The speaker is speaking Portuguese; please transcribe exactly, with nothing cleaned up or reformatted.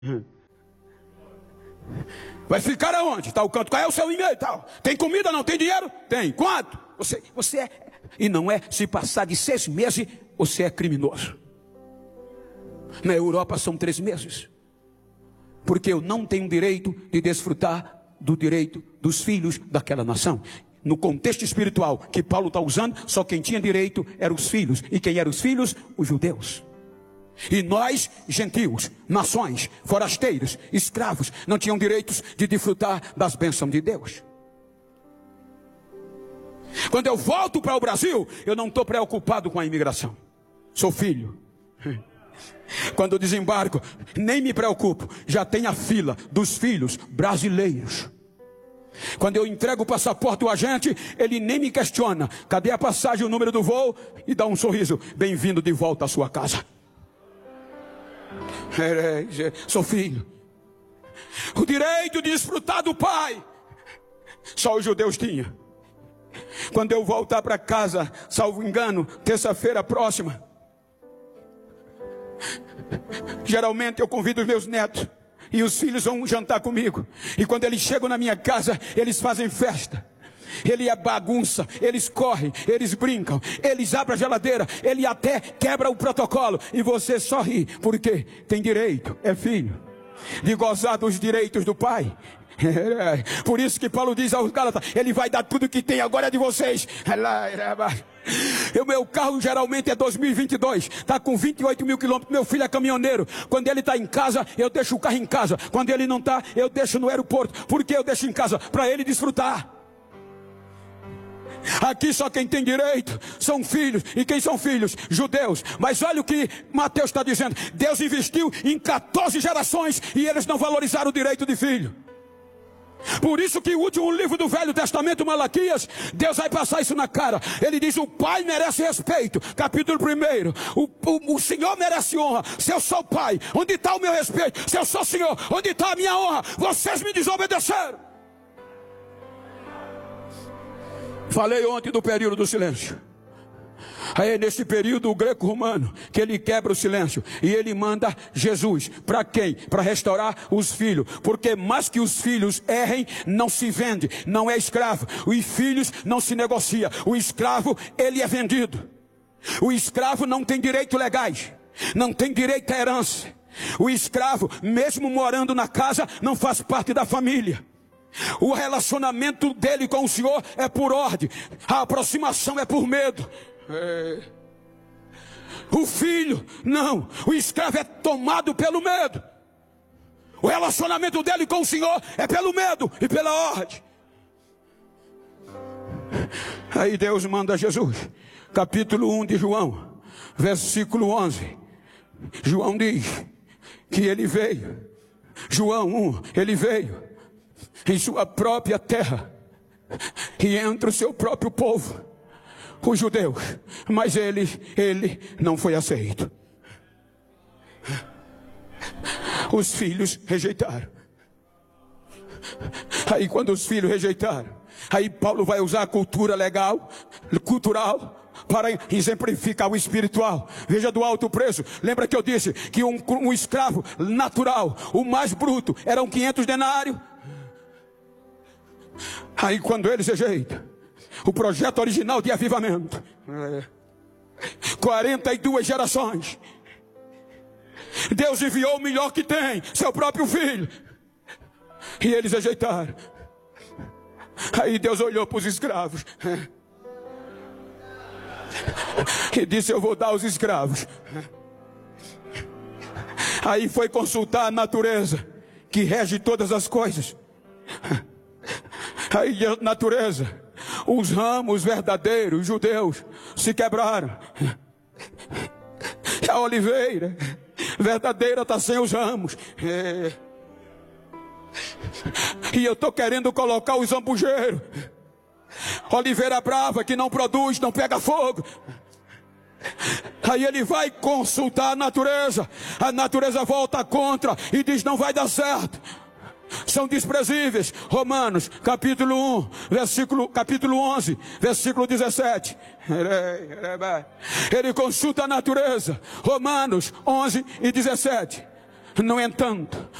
Vai ficar aonde? Tal canto. Qual é o seu e-mail? Tal. Tem comida? Não tem dinheiro? Tem. Quanto? Você, você é. E não é se passar de seis meses, você é criminoso. Na Europa são três meses. Porque eu não tenho direito de desfrutar do direito dos filhos daquela nação. No contexto espiritual que Paulo está usando, só quem tinha direito eram os filhos. E quem eram os filhos? Os judeus. E nós, gentios, nações, forasteiros, escravos, não tinham direitos de desfrutar das bênçãos de Deus. Quando eu volto para o Brasil, eu não estou preocupado com a imigração. Sou filho. Quando eu desembarco, nem me preocupo. Já tem a fila dos filhos brasileiros. Quando eu entrego o passaporte do agente, ele nem me questiona. Cadê a passagem, o número do voo? E dá um sorriso. Bem-vindo de volta à sua casa. Sou filho. O direito de desfrutar do pai, só os judeus tinham. Quando eu voltar para casa, salvo engano, terça-feira próxima, geralmente eu convido os meus netos e os filhos vão jantar comigo. E quando eles chegam na minha casa, eles fazem festa. Ele é bagunça, eles correm, eles brincam, eles abrem a geladeira, ele até quebra o protocolo. E você só ri, porque tem direito, é filho, de gozar dos direitos do pai. Por isso que Paulo diz aos Gálatas, ele vai dar tudo que tem, agora é de vocês. O meu carro geralmente é dois mil e vinte e dois, está com vinte e oito mil quilômetros. Meu filho é caminhoneiro. Quando ele está em casa, eu deixo o carro em casa. Quando ele não está, eu deixo no aeroporto. Por que eu deixo em casa? Para ele desfrutar. Aqui só quem tem direito são filhos. E quem são filhos? Judeus. Mas olha o que Mateus está dizendo. Deus investiu em quatorze gerações e eles não valorizaram o direito de filho. Por isso que o último livro do Velho Testamento, Malaquias, Deus vai passar isso na cara. Ele diz, o pai merece respeito. Capítulo primeiro, o, o, o Senhor merece honra. Se eu sou pai, onde está o meu respeito? Se eu sou Senhor, onde está a minha honra? Vocês me desobedeceram. Falei ontem do período do silêncio. Aí é nesse período o greco-romano que ele quebra o silêncio e ele manda Jesus. Para quem? Para restaurar os filhos. Porque mais que os filhos errem, não se vende, não é escravo. Os filhos não se negocia. O escravo, ele é vendido. O escravo não tem direito legais, não tem direito à herança. O escravo, mesmo morando na casa, não faz parte da família. O relacionamento dele com o Senhor é por ordem, a aproximação é por medo. É. O filho, não, o escravo é tomado pelo medo. O relacionamento dele com o Senhor é pelo medo e pela ordem. Aí Deus manda Jesus, capítulo um de João, versículo onze. João diz que ele veio, João um, ele veio em sua própria terra e entre o seu próprio povo, os judeus, mas ele, ele não foi aceito. Os filhos rejeitaram. Aí quando os filhos rejeitaram, aí Paulo vai usar a cultura legal, cultural, para exemplificar o espiritual. Veja do alto preço. Lembra que eu disse que um, um escravo natural, o mais bruto, eram quinhentos denários. Aí quando eles rejeitam o projeto original de avivamento, quarenta e duas gerações, Deus enviou o melhor que tem, seu próprio filho, e eles rejeitaram. Aí Deus olhou para os escravos e disse, eu vou dar aos escravos. Aí foi consultar a natureza que rege todas as coisas. Aí a natureza, os ramos verdadeiros, judeus, se quebraram. A oliveira verdadeira está sem os ramos. É. E eu estou querendo colocar os zambujeiros. Oliveira brava que não produz, não pega fogo. Aí ele vai consultar a natureza. A natureza volta contra e diz, não vai dar certo. São desprezíveis. Romanos, capítulo um, versículo, capítulo onze, versículo dezessete. Ele consulta a natureza. Romanos onze e dezessete. No entanto,